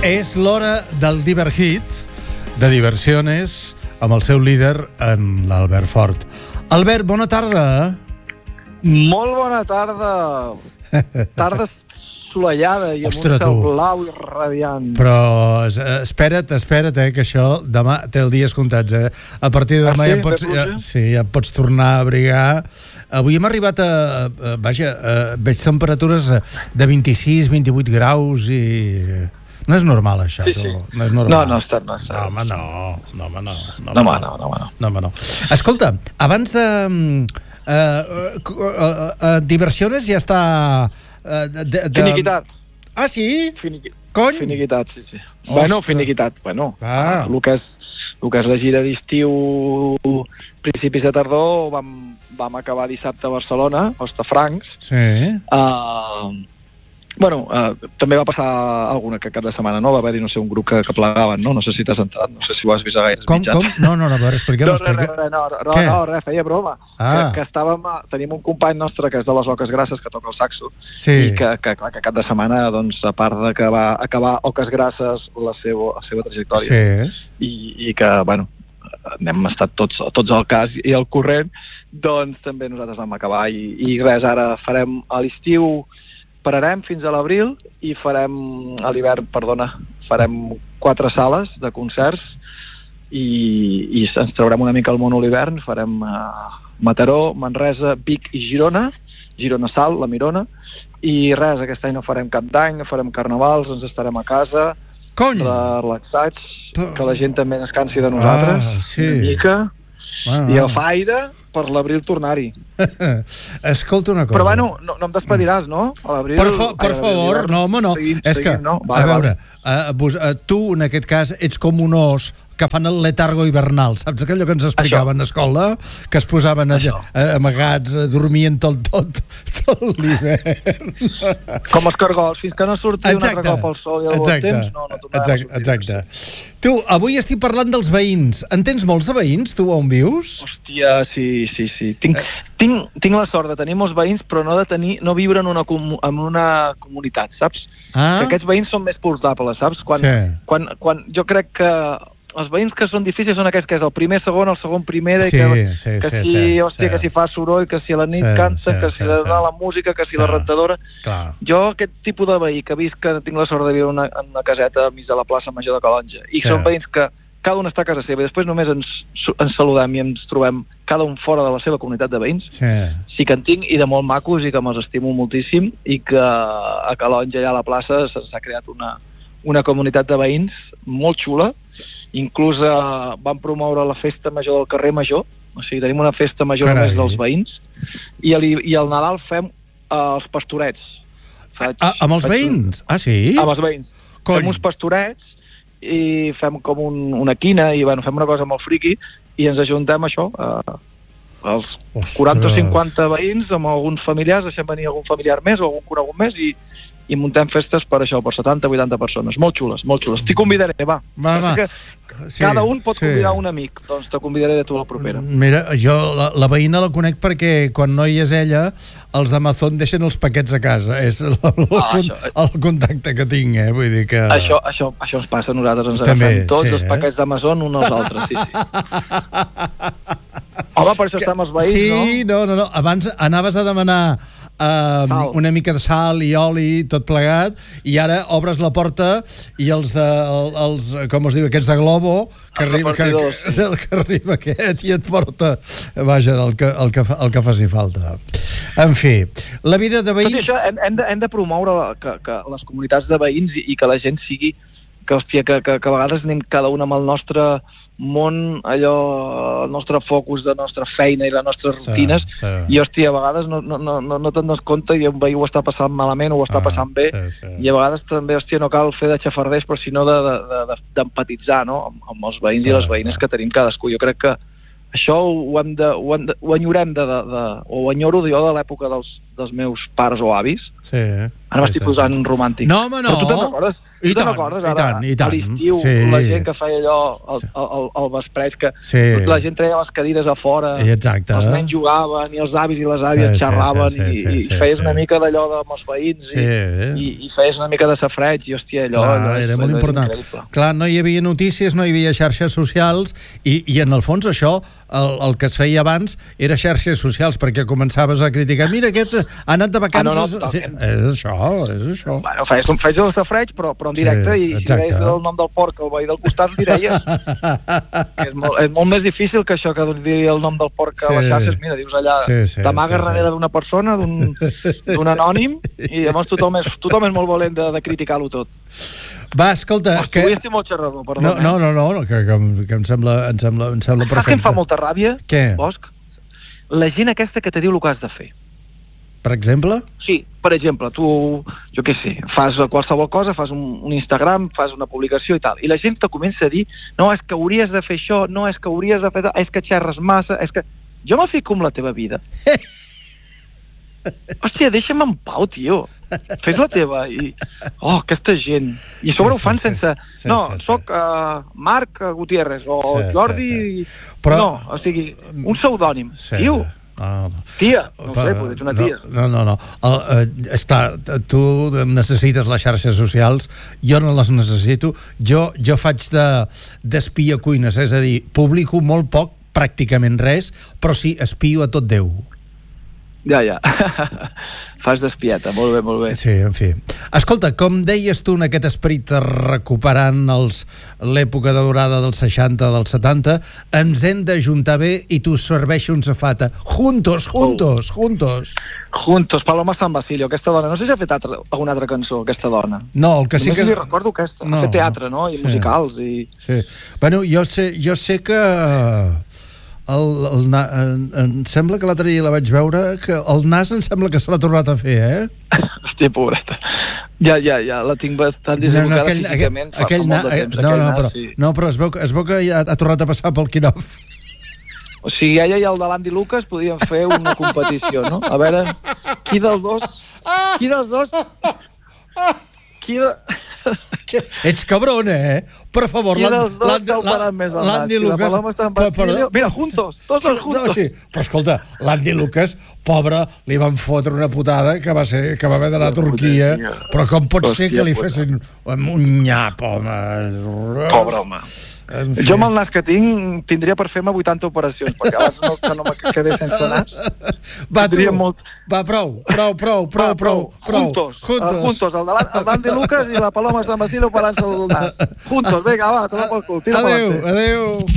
És l'hora del Diverhit, de Diversiones, amb el seu líder, en l'Albert Fort. Albert, bona tarda. Molt bona tarda. Tarda assolellada i amb un cel blau i radiant. Però espera't, que això demà té els dies comptats, eh? A partir de demà ja pots tornar a abrigar. Avui hem arribat veig temperatures de 26-28 graus i... No és normal, això, tu. No és normal. No està. No. Escolta, abans de... Diversiones ja està... Finiquitat. Ah, sí? Cony? Finiquitat, sí. Finiquitat. El que és la gira d'estiu, principis de tardor, vam acabar dissabte a Barcelona, a Hostafrancs. Sí. També va passar alguna que cap de setmana, no? Va haver-hi, no sé, un grup que plegaven, no? No sé si t'has entrat, no sé si ho has vist a gaires mitjans. Com? No, a veure, explica'm. Res, feia broma. Que teníem un company nostre que és de les Oques Grasses, que toca el saxo, i que cap de setmana, doncs, a part de que va acabar Oques Grasses la seva trajectòria, i que, n'hem estat tots al cas i al corrent, doncs també nosaltres vam acabar, i res, ara farem a l'estiu. Pararem fins a l'abril i farem 4 sales de concerts i ens traurem una mica el món a l'hivern. Farem Mataró, Manresa, Vic i Girona Sal, la Mirona, i res, aquest any no farem cap d'any, no farem carnavals, ens estarem a casa relaxats, que la gent també descansi de nosaltres una mica, i a Faire per l'abril tornar-hi. Escolta una cosa. Però no em despediràs, no? Per favor, no, home, no. És que, a veure, tu en aquest cas ets com un os que fan el letargo hivernal, saps allò que ens explicaven a escola? Que es posaven amagats, dormien tot l'hivern. Com els cargols, fins que no surti un altre cop al sol i al bon temps, no tornarà a sortir. Exacte. Tu, avui estic parlant dels veïns. En tens molts de veïns, tu, on vius? Hòstia, sí. Tinc la sort de tenir molts veïns, però no viure en una comunitat, saps? Que aquests veïns són més portables, saps? Quan jo crec que els veïns que són difícils són aquests que és el primer segon, el segon primera, que si fa soroll, que si a la nit canta, que si la música, que si la rentadora. Jo aquest tipus de veí que visc, que tinc la sort de viure en una caseta al mig de la plaça Major de Calonge, i són veïns que cada un està a casa seva i després només ens saludem i ens trobem cada un fora de la seva comunitat de veïns, sí que en tinc, i de molt macos, i que me'ls estimo moltíssim, i que a Calonge, allà a la plaça, s'ha creat una comunitat de veïns molt xula. Inclús vam promoure la festa major del carrer Major, o sigui, tenim una festa major només dels veïns, i al Nadal fem els pastorets. Amb els veïns? Ah, sí? Amb els veïns. Fem uns pastorets i fem com una quina, i fem una cosa molt friqui, i ens ajuntem això, els 40 o 50 veïns amb alguns familiars, deixem venir algun familiar més o algun conegut més, i muntem festes per 70 o 80 persones. Molt xules. T'hi convidaré, va. Cada un pot convidar un amic, doncs te convidaré de tu la propera. Mira, jo la veïna la conec perquè quan no hi és ella, els d'Amazon deixen els paquets a casa. És el contacte que tinc, vull dir que... Això ens passa a nosaltres, ens agafem tots els paquets d'Amazon un als altres, sí. Home, per això estem els veïns, no? Sí, no. Abans anaves a demanar una mica de sal i oli, tot plegat, i ara obres la porta i com es diu, aquests de Globo, que arriba aquest i et porta, el que faci falta. En fi, la vida de veïns... Tot això hem de promoure que les comunitats de veïns i que la gent sigui, que a vegades anem cada un amb el nostre món, allò, el nostre focus de nostra feina i les nostres rutines, i a vegades no te'n dones compte i un veí ho està passant malament o ho està passant bé, i a vegades també, no cal fer de xafarders, però sinó d'empatitzar, no?, amb els veïns i les veïnes que tenim cadascú. Jo crec que això ho enyorem o ho enyoro jo de l'època dels meus pares o avis, Ara m'estic posant romàntic. No, home, no. Però tu te'n recordes? I tant. A l'estiu, la gent que feia allò al vespret, que la gent treia les cadires a fora, els nens jugaven i els avis i les àvies xerraven i feies una mica d'allò amb els veïns i feies una mica de safreig i hòstia, allò era molt important. Clar, no hi havia notícies, no hi havia xarxes socials i en el fons això, el que es feia abans era xarxes socials, perquè començaves a criticar, mira, aquest ha anat de vacances. És això. Bueno, feies el safreig, però en directe, i si deies el nom del porc al veí del costat, direies. És molt més difícil que això, que dir el nom del porc a les xarxes. Mira, dius allà, t'amagues darrere d'una persona, d'un anònim, i llavors tothom és molt valent de criticar-lo tot. Va, escolta... Avui estic molt xerrador, perdó. No, que em sembla perfecte. Saps què em fa molta ràbia, Bosch? La gent aquesta que te diu el que has de fer. Per exemple? Sí, per exemple, tu, jo què sé, fas qualsevol cosa, fas un Instagram, fas una publicació i tal, i la gent te comença a dir, no, és que hauries de fer això, no, és que hauries de fer... és que xerres massa, és que... Jo me fico amb la teva vida. Hòstia, deixa'm en pau, tio. Fes la teva i... Oh, aquesta gent. I a sobre ho fan sense... No, soc Marc Gutiérrez o Jordi... No, o sigui, un pseudònim. Tio, tia, no sé, potser ets una tia. No. Esclar, tu necessites les xarxes socials, jo no les necessito. Jo faig d'espia cuines, és a dir, publico molt poc, pràcticament res, però sí, espio a tot Déu. Ja. Fas d'espieta, molt bé. Sí, en fi. Escolta, com deies tu en aquest esperit recuperant l'època dorada dels 60, dels 70, ens hem d'ajuntar bé i tu serveixo un safata. Juntos. Juntos, Paloma San Basilio, aquesta dona. No sé si ha fet alguna altra cançó, aquesta dona. No, el que sí que... Només recordo aquesta. Ha fet teatre, no? I musicals. Sí. Bueno, jo sé que... em sembla que l'altre dia la vaig veure, que el nas em sembla que se l'ha tornat a fer, Hòstia, pobreta. Ja, la tinc bastant desenvolupada físicament fa molt de temps. Però es veu que ja ha tornat a passar pel quiròf. O sigui, ella i el de l'Andy Lucas podien fer una competició, no? A veure, qui dels dos... Ets cabrón, per favor, l'Andy Lucas... Mira, juntos, tots els juntos. Sí, però escolta, l'Andy Lucas, pobre, li van fotre una putada que va haver d'anar a Turquia, però com pot ser que li fessin un nyap, home? Pobre home. Jo amb el nas que tinc tindria per fer-me 80 operacions, perquè abans que no me quedés sense nas. Va, prou. Juntos, el d'Andy Lucas i la Paloma San Basilio parant-se el nas. Juntos, vinga, va, toma pel cul. Adéu.